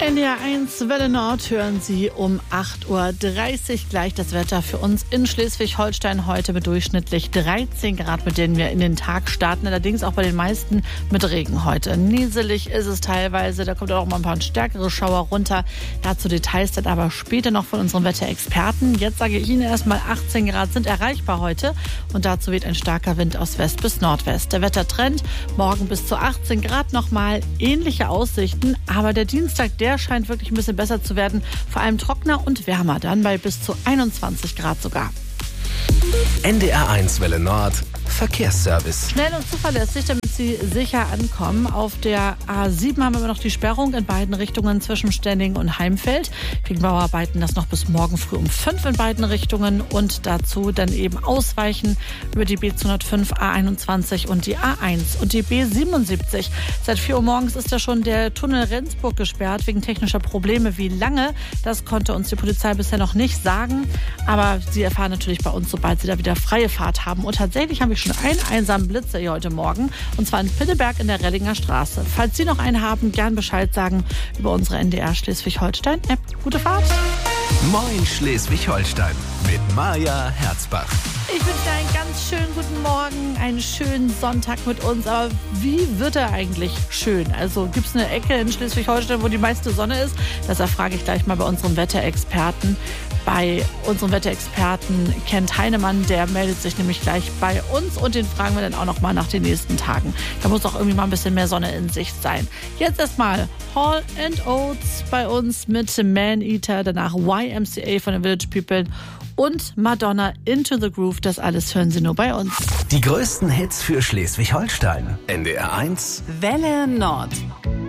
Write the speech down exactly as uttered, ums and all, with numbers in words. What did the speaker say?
N D R eins Welle Nord hören Sie um acht Uhr dreißig gleich das Wetter für uns in Schleswig-Holstein heute mit durchschnittlich dreizehn Grad, mit denen wir in den Tag starten. Allerdings auch bei den meisten mit Regen heute. Nieselig ist es teilweise, da kommt auch mal ein paar stärkere Schauer runter. Dazu Details dann aber später noch von unseren Wetterexperten. Jetzt sage ich Ihnen erstmal, achtzehn Grad sind erreichbar heute und dazu weht ein starker Wind aus West bis Nordwest. Der Wettertrend morgen bis zu achtzehn Grad nochmal, ähnliche Aussichten, aber der Dienstag, der scheint wirklich ein bisschen besser zu werden. Vor allem trockener und wärmer dann bei bis zu einundzwanzig Grad sogar. N D R eins Welle Nord Verkehrsservice. Schnell und zuverlässig, damit Sie sicher ankommen. Auf der A sieben haben wir immer noch die Sperrung in beiden Richtungen zwischen Stenning und Heimfeld. Wegen Bauarbeiten das noch bis morgen früh um fünf in beiden Richtungen und dazu dann eben ausweichen über die B zweihundertfünf, A einundzwanzig und die A eins und die B siebenundsiebzig. Seit vier Uhr morgens ist ja schon der Tunnel Rendsburg gesperrt wegen technischer Probleme. Wie lange, das konnte uns die Polizei bisher noch nicht sagen. Aber Sie erfahren natürlich bei uns, sobald Sie da wieder freie Fahrt haben. Und tatsächlich haben wir schon einen einsamen Blitzer hier heute Morgen. Und zwar in Pinneberg in der Rellinger Straße. Falls Sie noch einen haben, gern Bescheid sagen über unsere N D R Schleswig-Holstein-App. Gute Fahrt! Moin Schleswig-Holstein mit Maja Herzbach. Ich wünsche dir einen ganz schönen guten Morgen, einen schönen Sonntag mit uns. Aber wie wird er eigentlich schön? Also gibt es eine Ecke in Schleswig-Holstein, wo die meiste Sonne ist? Das erfrage ich gleich mal bei unserem Wetterexperten. Bei unserem Wetterexperten Kent Heinemann, der meldet sich nämlich gleich bei uns und den fragen wir dann auch noch mal nach den nächsten Tagen. Da muss auch irgendwie mal ein bisschen mehr Sonne in Sicht sein. Jetzt erstmal Hall and Oates bei uns mit Man-Eater, danach Y M C A von den Village People und Madonna Into the Groove. Das alles hören Sie nur bei uns. Die größten Hits für Schleswig-Holstein. N D R eins Welle Nord.